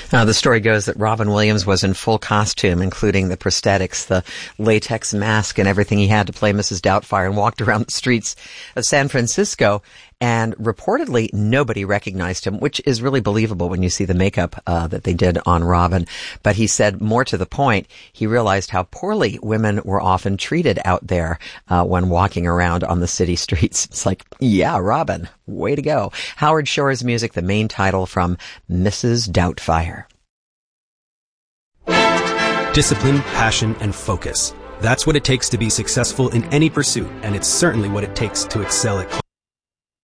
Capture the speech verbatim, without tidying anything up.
Uh, the story goes that Robin Williams was in full costume, including the prosthetics, the latex mask, and everything he had to play Missus Doubtfire, and walked around the streets of San Francisco. And reportedly, nobody recognized him, which is really believable when you see the makeup uh, that they did on Robin. But he said, more to the point, he realized how poorly women were often treated out there uh, when walking around on the city streets. It's like, yeah, Robin, way to go. Howard Shore's music, the main title from Missus Doubtfire. Discipline, passion, and focus. That's what it takes to be successful in any pursuit, and it's certainly what it takes to excel at